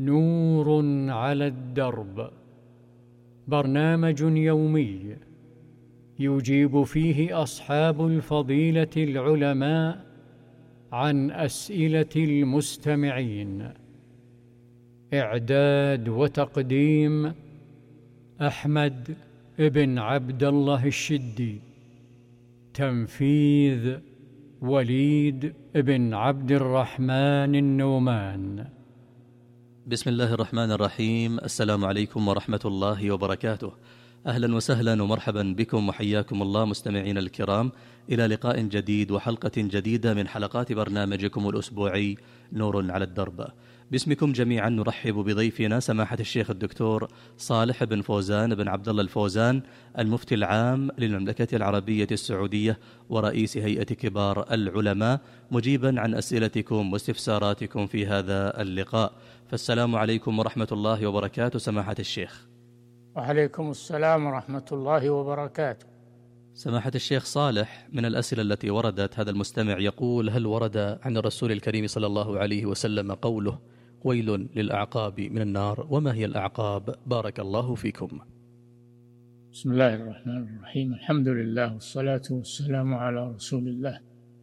نور على الدرب، برنامج يومي يجيب فيه أصحاب الفضيلة العلماء عن أسئلة المستمعين. إعداد وتقديم أحمد بن عبد الله الشدي. تنفيذ وليد بن عبد الرحمن النومان. بسم الله الرحمن الرحيم. السلام عليكم ورحمة الله وبركاته. أهلا وسهلا ومرحبا بكم وحياكم الله مستمعين الكرام إلى لقاء جديد وحلقة جديدة من حلقات برنامجكم الأسبوعي نور على الدرب. باسمكم جميعا نرحب بضيفنا سماحة الشيخ الدكتور صالح بن فوزان بن عبد الله الفوزان، المفتي العام للمملكة العربية السعودية ورئيس هيئة كبار العلماء، مجيبا عن أسئلتكم واستفساراتكم في هذا اللقاء. فالسلام عليكم ورحمة الله وبركاته سماحة الشيخ. وعليكم السلام ورحمة الله وبركاته. سماحة الشيخ صالح، من الأسئلة التي وردت هذا المستمع يقول: هل ورد عن الرسول الكريم صلى الله عليه وسلم قوله ويل للأعقاب من النار؟ وما هي الأعقاب؟ بارك الله فيكم. بسم الله الرحمن الرحيم. الحمد لله والصلاة والسلام على رسول الله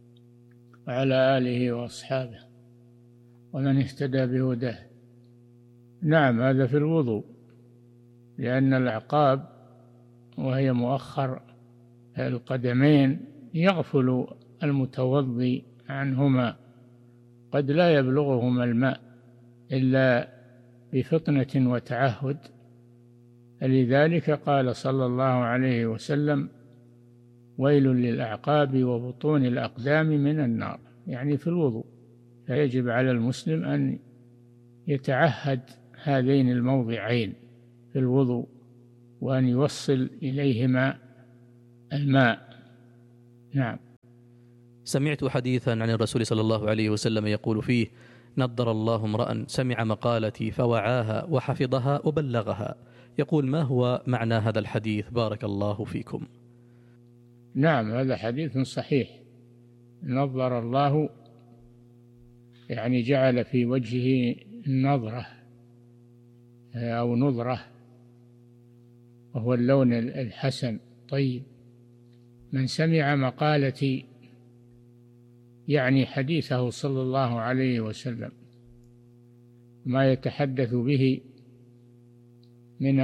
وعلى آله وأصحابه ومن اهتدى بهداه. نعم، هذا في الوضوء، لأن الأعقاب وهي مؤخر القدمين يغفل المتوضي عنهما، قد لا يبلغهما الماء إلا بفطنة وتعهد. لذلك قال صلى الله عليه وسلم: ويل للأعقاب وبطون الأقدام من النار، يعني في الوضوء. فيجب على المسلم أن يتعهد هذين الموضعين في الوضوء وأن يوصل إليهما الماء. نعم. سمعت حديثا عن الرسول صلى الله عليه وسلم يقول فيه: نضر الله امرأ سمع مقالتي فوعاها وحفظها وبلغها. يقول: ما هو معنى هذا الحديث؟ بارك الله فيكم. نعم، هذا حديث صحيح. نضر الله يعني جعل في وجهه نظرة أو نظرة، وهو اللون الحسن طيب. من سمع مقالتي يعني حديثه صلى الله عليه وسلم، ما يتحدث به من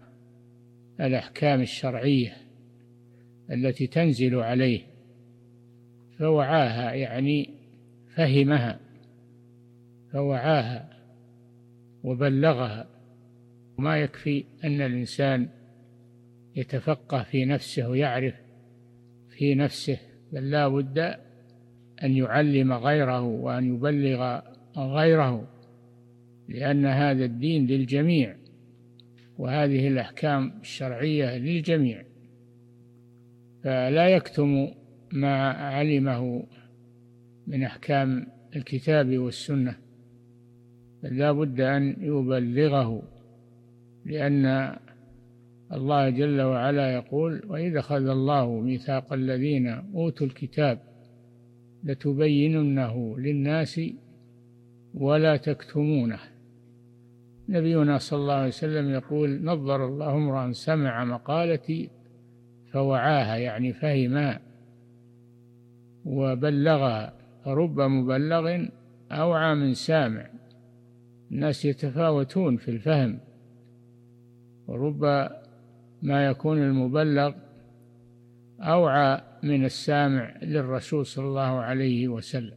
الأحكام الشرعية التي تنزل عليه، فوعاها يعني فهمها، فوعاها وبلغها. وما يكفي أن الإنسان يتفقه في نفسه ويعرف في نفسه، بل لا بد أن يعلم غيره وأن يبلغ غيره، لأن هذا الدين للجميع وهذه الأحكام الشرعية للجميع، فلا يكتم ما علمه من أحكام الكتاب والسنة، بل لا بد أن يبلغه، لأن الله جل وعلا يقول: وإذا أخذ الله ميثاق الذين أوتوا الكتاب لتبيننه للناس ولا تكتمونه. نبينا صلى الله عليه وسلم يقول: نضر الله امرأ سمع مقالتي فوعاها، يعني فهمها وبلغها. فرب مبلغ أوعى من سامع. الناس يتفاوتون في الفهم، ورب ما يكون المبلغ أوعى من السامع للرسول صلى الله عليه وسلم.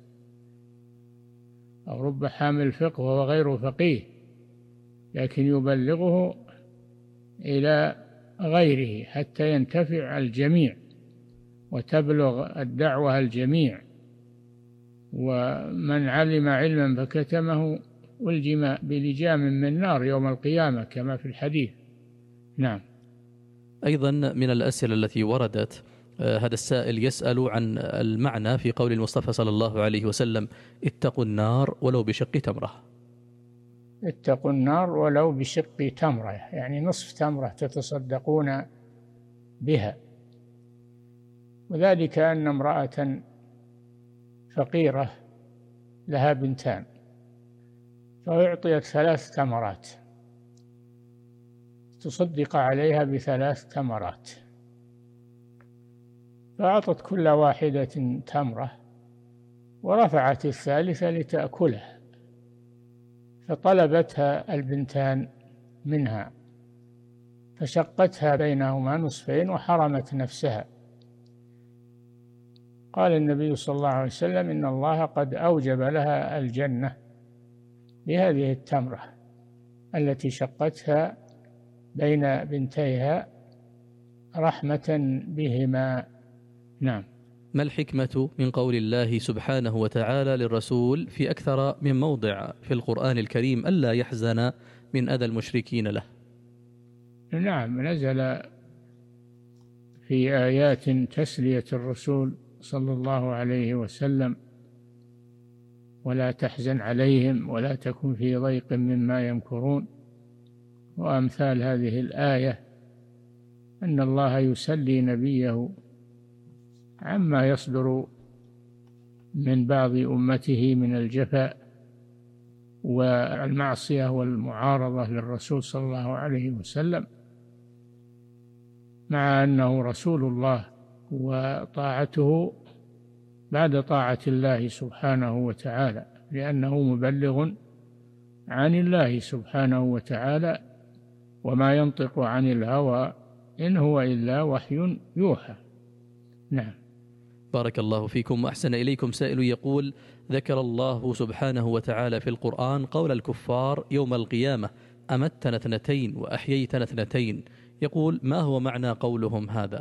أو رب حامل فقه وهو غير فقيه، لكن يبلغه إلى غيره حتى ينتفع الجميع وتبلغ الدعوة الجميع. ومن علم علما فكتمه ألجم بلجام من نار يوم القيامة كما في الحديث. نعم. أيضا من الأسئلة التي وردت، هذا السائل يسأل عن المعنى في قول المصطفى صلى الله عليه وسلم: اتقوا النار ولو بشق تمرة. اتقوا النار ولو بشق تمرة، يعني نصف تمرة تتصدقون بها. وذلك أن امرأة فقيرة لها بنتان، فأعطيت 3 تمرات، تصدق عليها ب3 تمرات، فأعطت كل واحدة تمرة ورفعت الثالثة لتأكلها، فطلبتها البنتان منها فشقتها بينهما نصفين وحرمت نفسها. قال النبي صلى الله عليه وسلم: إن الله قد أوجب لها الجنة بهذه التمرة التي شقتها بين بنتيها رحمة بهما. نعم. ما الحكمة من قول الله سبحانه وتعالى للرسول في أكثر من موضع في القرآن الكريم ألا يحزن من أذى المشركين له؟ نعم، نزل في آيات تسلية الرسول صلى الله عليه وسلم: ولا تحزن عليهم ولا تكن في ضيق مما يمكرون، وأمثال هذه الآية، أن الله يسلي نبيه عما يصدر من بعض أمته من الجفاء والمعصية والمعارضة للرسول صلى الله عليه وسلم، مع أنه رسول الله وطاعته بعد طاعة الله سبحانه وتعالى، لأنه مبلغ عن الله سبحانه وتعالى، وما ينطق عن الهوى إن هو إلا وحي يوحى. نعم. بارك الله فيكم وأحسن إليكم. سائل يقول: ذكر الله سبحانه وتعالى في القرآن قول الكفار يوم القيامة: أمتنا 2 وأحييتنا 2. يقول: ما هو معنى قولهم هذا؟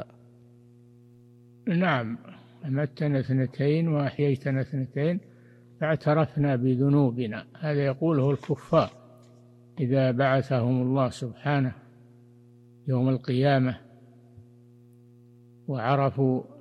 نعم، أمتنا 2 وأحييتنا 2 فاعترفنا بذنوبنا، هذا يقوله الكفار إذا بعثهم الله سبحانه يوم القيامة وعرفوا